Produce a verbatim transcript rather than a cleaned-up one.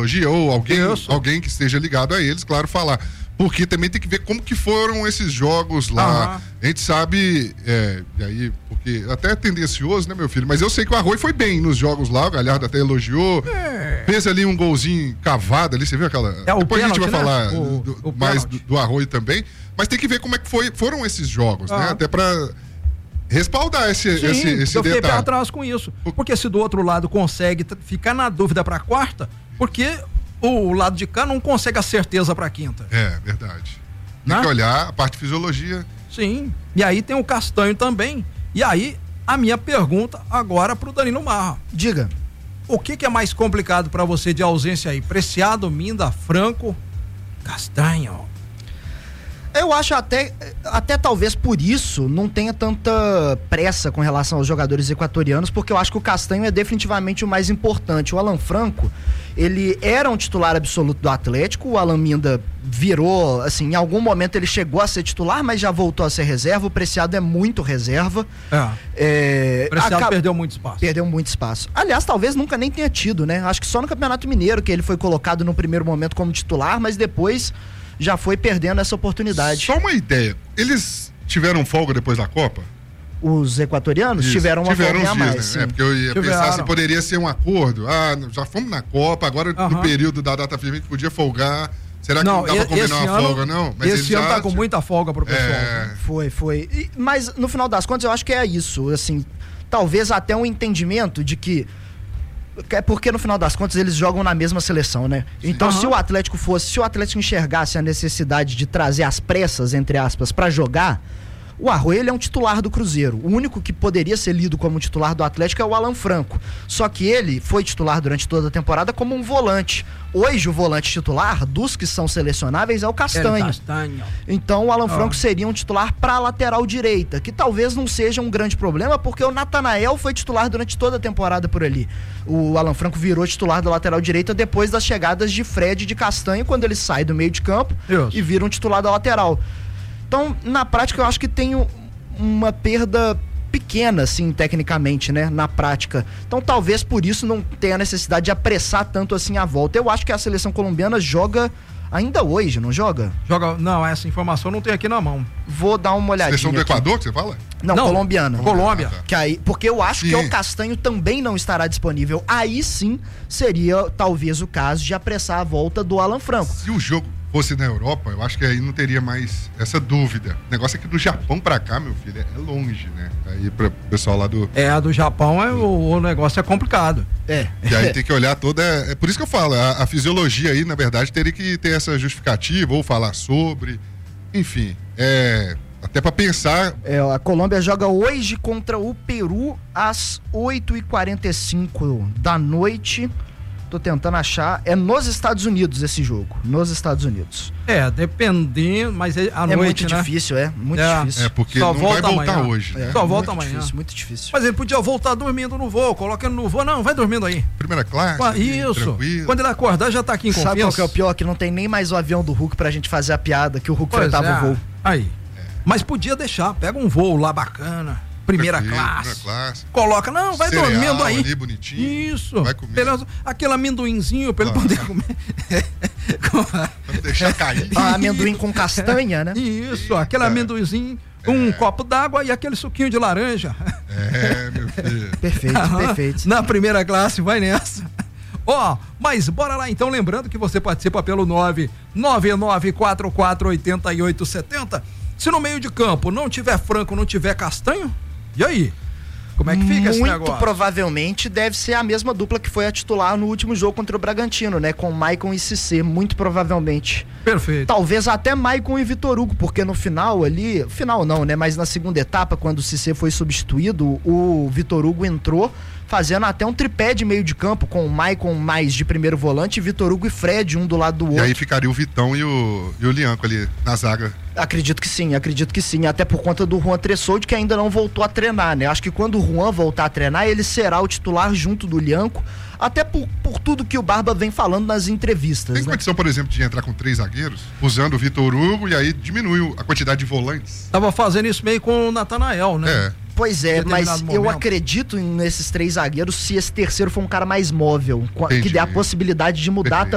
fisiologia, ou alguém, alguém que esteja ligado a eles, claro, falar. Porque também tem que ver como que foram esses jogos lá. Uhum. A gente sabe, é, e aí, porque até é tendencioso, né, meu filho? Mas eu sei que o Arroio foi bem nos jogos lá, o Galhardo até elogiou. É. Fez ali um golzinho cavado ali, você viu aquela... É, o Depois pênalti, a gente vai né? falar o, do, o mais do, do Arroio também. Mas tem que ver como é que foi, foram esses jogos, uhum. né? Até pra respaldar esse, Sim, esse, esse eu fiquei detalhe. pé atrás com isso. Porque se do outro lado consegue t- ficar na dúvida pra quarta, porque o lado de cá não consegue a certeza pra quinta. É, verdade. Tem Né? que olhar a parte de fisiologia. Sim. E aí tem o Castanho também. E aí, a minha pergunta agora pro Danilo Marra. Diga. O que que é mais complicado pra você de ausência aí? Preciado, Minda, Franco, Castanho? Eu acho até, até talvez por isso não tenha tanta pressa com relação aos jogadores equatorianos, porque eu acho que o Castanho é definitivamente o mais importante. O Alan Franco, ele era um titular absoluto do Atlético, o Alan Minda virou, assim, em algum momento ele chegou a ser titular, mas já voltou a ser reserva. O Preciado é muito reserva. É. É, o Preciado acaba... perdeu muito espaço. Perdeu muito espaço. Aliás, talvez nunca nem tenha tido, né? Acho que só no Campeonato Mineiro que ele foi colocado no primeiro momento como titular, mas depois já foi perdendo essa oportunidade. Só uma ideia, eles tiveram folga depois da Copa? Os equatorianos Isso. tiveram uma tiveram folga a mais, né? sim. É, porque eu ia Tiveram. pensar se poderia ser um acordo. Ah, já fomos na Copa, agora Uhum. no período da data firme que podia folgar. Será que Não, não dá pra esse combinar uma ano- folga, não? Mas Esse eles ano já... tá com muita folga pro pessoal. É... Foi, foi. E- mas no final das contas eu acho que é isso, assim, talvez até um entendimento de que é porque no final das contas eles jogam na mesma seleção, né? Então, Uhum. se o Atlético fosse, se o Atlético enxergasse a necessidade de trazer as pressas, entre aspas, pra jogar, o Arroio, ele é um titular do Cruzeiro. O único que poderia ser lido como titular do Atlético é o Alan Franco. Só que ele foi titular durante toda a temporada como um volante. Hoje, o volante titular, dos que são selecionáveis, é o Castanho. É, Castanho. Então o Alan Oh. Franco seria um titular para a lateral direita, que talvez não seja um grande problema, porque o Natanael foi titular durante toda a temporada por ali. O Alan Franco virou titular da lateral direita depois das chegadas de Fred e de Castanho, quando ele sai do meio de campo Isso. e vira um titular da lateral. Então, na prática, eu acho que tem um- uma perda pequena, assim, tecnicamente, né, na prática. Então, talvez por isso não tenha necessidade de apressar tanto assim a volta. Eu acho que a seleção colombiana joga ainda hoje, não joga? Joga. Não, essa informação não tem aqui na mão. Vou dar uma olhadinha. Seleção do aqui. Equador, que você fala? Não, Não, colombiana. Colômbia. Ah, tá. Que aí, porque eu acho Sim. que o Castanho também não estará disponível. Aí sim seria talvez o caso de apressar a volta do Alan Franco. Se o jogo fosse na Europa, eu acho que aí não teria mais essa dúvida. O negócio é que do Japão pra cá, meu filho, é longe, né? Aí pro pessoal lá do... É, a do Japão é, o, o negócio é complicado. É. E aí tem que olhar toda... É por isso que eu falo, a, a fisiologia aí, na verdade, teria que ter essa justificativa ou falar sobre... Enfim, é... Até pra pensar... É, a Colômbia joga hoje contra o Peru às oito e quarenta e cinco da noite. Tô tentando achar. É nos Estados Unidos esse jogo. Nos Estados Unidos. É, dependendo, mas é à é noite, muito né? difícil, é. Muito É. difícil. É, porque Só não vai volta voltar amanhã. hoje, É, né? Só volta muito amanhã. Difícil, muito difícil. Mas ele podia voltar dormindo no voo, coloca ele no voo. Não, vai dormindo aí. Primeira classe, Qua- Isso. tranquilo. Quando ele acordar, já tá aqui em Sabe qual confiança. que é o pior? Que não tem nem mais o avião do Hulk pra gente fazer a piada que o Hulk Pois fretava é. o voo. Aí. Mas podia deixar, pega um voo lá bacana, primeira Tranquilo, classe. primeira classe. Coloca, não, vai Cereal dormindo aí. ali, bonitinho. Isso. Vai comer. Beleza. Aquele amendoinzinho pra ele Claro. poder comer. Pra não deixar cair. Ah, amendoim com castanha, né? Isso, aquele É. amendoinzinho, um copo d'água e aquele suquinho de laranja. É, meu filho. Perfeito, Aham. perfeito. Na primeira classe, vai nessa. Ó, mas bora lá então, lembrando que você participa pelo nove nove nove quatro quatro oito oito sete zero. Se no meio de campo não tiver Franco, não tiver Castanho, e aí? Como é que fica esse Muito negócio? provavelmente deve ser a mesma dupla que foi a titular no último jogo contra o Bragantino, né? Com Maicon e Cissé, muito provavelmente. Perfeito. Talvez até Maicon e Vitor Hugo, porque no final ali, final não, né? Mas na segunda etapa, quando o Cissé foi substituído, o Vitor Hugo entrou fazendo até um tripé de meio de campo, com o Maicon mais de primeiro volante, Vitor Hugo e Fred, um do lado do E outro. aí ficaria o Vitão e o, e o Lianco ali na zaga. Acredito que sim, acredito que sim. Até por conta do Juan Tressoldi, que ainda não voltou a treinar, né? Acho que quando o Juan voltar a treinar, ele será o titular junto do Lianco, até por, por tudo que o Barba vem falando nas entrevistas, Tem né? condição, por exemplo, de entrar com três zagueiros, usando o Vitor Hugo, e aí diminui a quantidade de volantes? Tava fazendo isso meio com o Natanael, né? É. Pois é, mas determinado eu momento. acredito nesses três zagueiros se esse terceiro for um cara mais móvel, co- que Entendi. dê a possibilidade de mudar Perfeito.